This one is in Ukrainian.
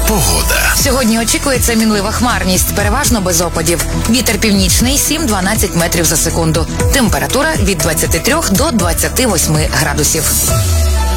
Погода. Сьогодні очікується мінлива хмарність, переважно без опадів. Вітер північний 7-12 метрів за секунду. Температура від 23 до 28 градусів.